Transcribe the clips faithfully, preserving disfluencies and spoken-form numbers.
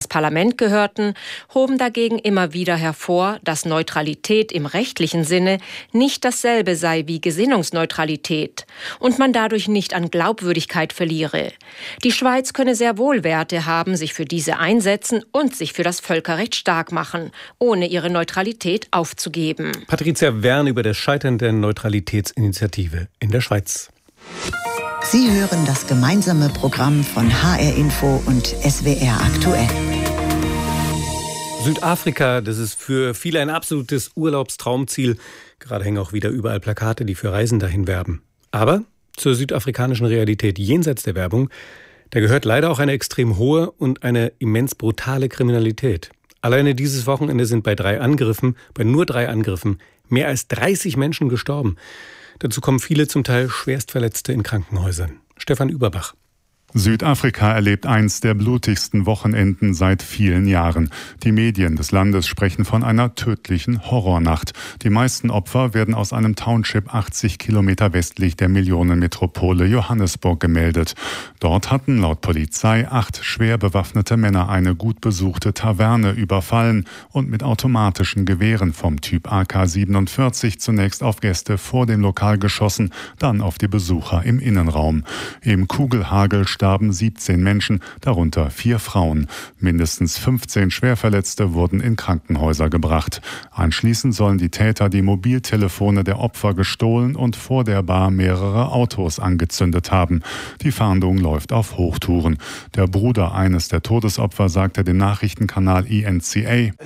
Parlament gehörten, hoben dagegen immer wieder hervor, dass Neutralität im rechtlichen Sinne nicht dasselbe sei wie Gesinnungsneutralität und man dadurch nicht an Glaubwürdigkeit verliere. Die Schweiz könne sehr wohl Werte haben, sich für diese einsetzen und sich für das Völkerrecht stark machen, ohne ihre Neutralität aufzugeben. Patricia Wern über das Scheitern der Neutralitätsinitiative in der Schweiz. Sie hören das gemeinsame Programm von H R Info und S W R aktuell. Südafrika, das ist für viele ein absolutes Urlaubstraumziel. Gerade hängen auch wieder überall Plakate, die für Reisen dahin werben. Aber zur südafrikanischen Realität jenseits der Werbung, da gehört leider auch eine extrem hohe und eine immens brutale Kriminalität. Alleine dieses Wochenende sind bei drei Angriffen, bei nur drei Angriffen, mehr als dreißig Menschen gestorben. Dazu kommen viele zum Teil Schwerstverletzte in Krankenhäusern. Stefan Überbach. Südafrika erlebt eins der blutigsten Wochenenden seit vielen Jahren. Die Medien des Landes sprechen von einer tödlichen Horrornacht. Die meisten Opfer werden aus einem Township achtzig Kilometer westlich der Millionenmetropole Johannesburg gemeldet. Dort hatten laut Polizei acht schwer bewaffnete Männer eine gut besuchte Taverne überfallen und mit automatischen Gewehren vom Typ A K siebenundvierzig zunächst auf Gäste vor dem Lokal geschossen, dann auf die Besucher im Innenraum. Im Kugelhagel starben siebzehn Menschen, darunter vier Frauen. Mindestens fünfzehn Schwerverletzte wurden in Krankenhäuser gebracht. Anschließend sollen die Täter die Mobiltelefone der Opfer gestohlen und vor der Bar mehrere Autos angezündet haben. Die Fahndung läuft auf Hochtouren. Der Bruder eines der Todesopfer sagte dem Nachrichtenkanal E N C A: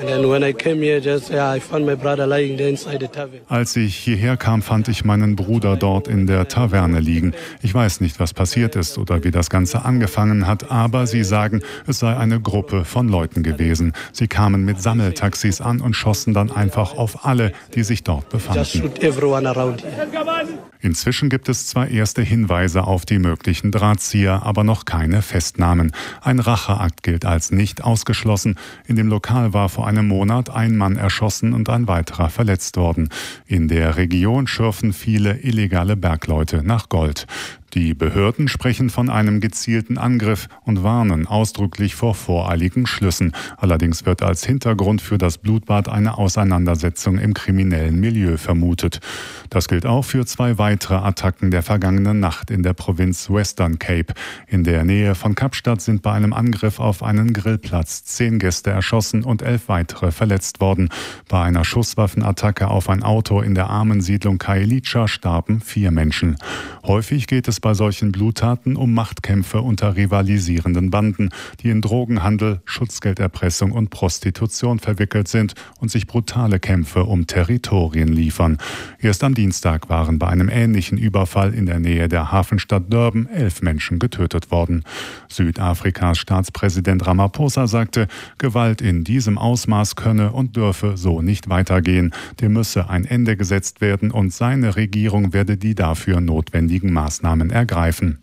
Als ich hierher kam, fand ich meinen Bruder dort in der Taverne liegen. Ich weiß nicht, was passiert ist oder wie das Ganze angefangen hat, aber sie sagen, es sei eine Gruppe von Leuten gewesen. Sie kamen mit Sammeltaxis an und schossen dann einfach auf alle, die sich dort befanden. Inzwischen gibt es zwar erste Hinweise auf die möglichen Drahtzieher, aber noch keine Festnahmen. Ein Racheakt gilt als nicht ausgeschlossen. In dem Lokal war vor einem Monat ein Mann erschossen und ein weiterer verletzt worden. In der Region schürfen viele illegale Bergleute nach Gold. Die Behörden sprechen von einem gezielten Angriff und warnen ausdrücklich vor voreiligen Schlüssen. Allerdings wird als Hintergrund für das Blutbad eine Auseinandersetzung im kriminellen Milieu vermutet. Das gilt auch für zwei weitere Attacken der vergangenen Nacht in der Provinz Western Cape. In der Nähe von Kapstadt sind bei einem Angriff auf einen Grillplatz zehn Gäste erschossen und elf weitere verletzt worden. Bei einer Schusswaffenattacke auf ein Auto in der Armensiedlung Khayelitsha starben vier Menschen. Häufig geht es bei solchen Bluttaten um Machtkämpfe unter rivalisierenden Banden, die in Drogenhandel, Schutzgelderpressung und Prostitution verwickelt sind und sich brutale Kämpfe um Territorien liefern. Erst am Dienstag waren bei einem ähnlichen Überfall in der Nähe der Hafenstadt Durban elf Menschen getötet worden. Südafrikas Staatspräsident Ramaphosa sagte, Gewalt in diesem Ausmaß könne und dürfe so nicht weitergehen. Dem müsse ein Ende gesetzt werden und seine Regierung werde die dafür notwendigen Maßnahmen ergreifen.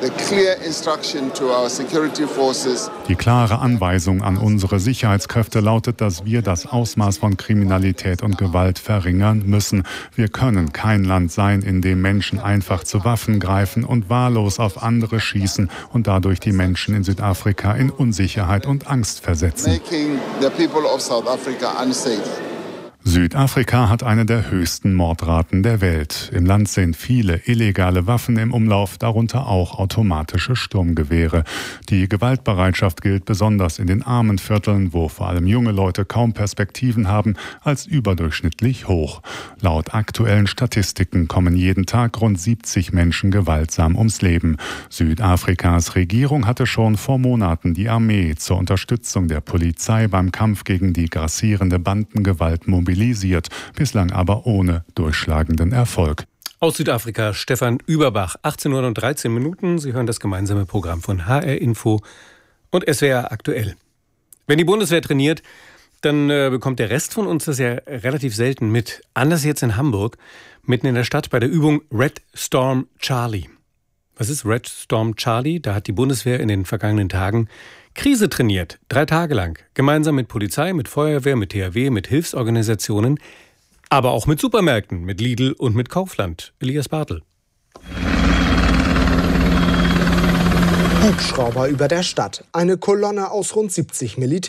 Die klare Anweisung an unsere Sicherheitskräfte lautet, dass wir das Ausmaß von Kriminalität und Gewalt verringern müssen. Wir können kein Land sein, in dem Menschen einfach zu Waffen greifen und wahllos auf andere schießen und dadurch die Menschen in Südafrika in Unsicherheit und Angst versetzen. Südafrika hat eine der höchsten Mordraten der Welt. Im Land sind viele illegale Waffen im Umlauf, darunter auch automatische Sturmgewehre. Die Gewaltbereitschaft gilt besonders in den armen Vierteln, wo vor allem junge Leute kaum Perspektiven haben, als überdurchschnittlich hoch. Laut aktuellen Statistiken kommen jeden Tag rund siebzig Menschen gewaltsam ums Leben. Südafrikas Regierung hatte schon vor Monaten die Armee zur Unterstützung der Polizei beim Kampf gegen die grassierende Bandengewalt mobilisiert. Bislang aber ohne durchschlagenden Erfolg. Aus Südafrika Stefan Überbach, achtzehn Uhr und dreizehn Minuten. Sie hören das gemeinsame Programm von H R Info und S W R aktuell. Wenn die Bundeswehr trainiert, dann äh, bekommt der Rest von uns das ja relativ selten mit. Anders jetzt in Hamburg, mitten in der Stadt bei der Übung Red Storm Charlie. Was ist Red Storm Charlie? Da hat die Bundeswehr in den vergangenen Tagen Krise trainiert, drei Tage lang, gemeinsam mit Polizei, mit Feuerwehr, mit T H W, mit Hilfsorganisationen, aber auch mit Supermärkten, mit Lidl und mit Kaufland. Elias Bartel. Hubschrauber über der Stadt, eine Kolonne aus rund siebzig Militär.